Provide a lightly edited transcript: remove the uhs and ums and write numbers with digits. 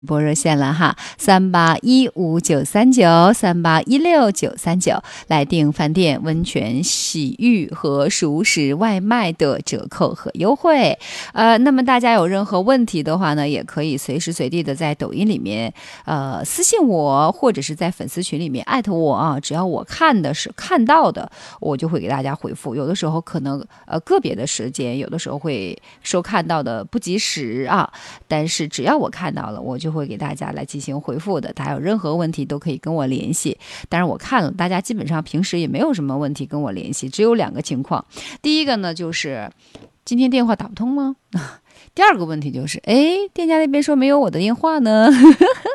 播热线了哈，38159393816939来订饭店、温泉、洗浴和熟食外卖的折扣和优惠。那么大家有任何问题的话呢，也可以随时随地的在抖音里面私信我，或者是在粉丝群里面艾特我啊，只要我看到的，我就会给大家回复。有的时候可能个别的时间，有的时候会说看到的不及时啊，但是只要我看到了，我就会给大家来进行回复的。大家有任何问题都可以跟我联系。当然我看了，大家基本上平时也没有什么问题跟我联系，只有2个情况。第一个呢，就是今天电话打不通吗？第二个问题就是，店家那边说没有我的电话呢。